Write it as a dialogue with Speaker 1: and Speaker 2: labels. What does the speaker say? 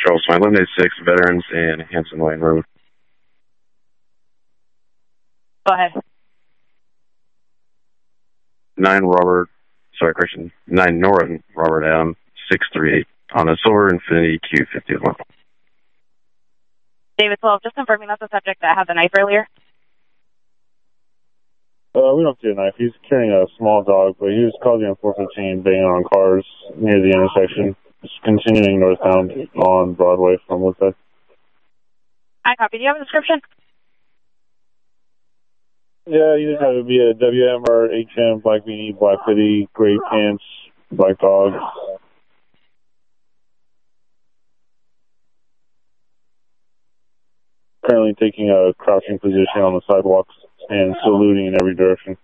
Speaker 1: Charles Smythe, 1186 Veterans and Hanson Lane Road.
Speaker 2: Go ahead.
Speaker 1: 9 Nora Robert Adam 638 on a silver Infiniti Q50 as well.
Speaker 2: David 12, just confirming that's the subject that had the knife earlier.
Speaker 3: We don't see a knife. He's carrying a small dog, but he was causing a 415 banging on cars near the intersection. Just continuing northbound on Broadway from Woodside.
Speaker 2: I copy. Do you have a description?
Speaker 3: Yeah, you just have to be a WM or HM, black beanie, black hoodie, gray pants, black dog. Currently taking a crouching position on the sidewalks and saluting in every direction.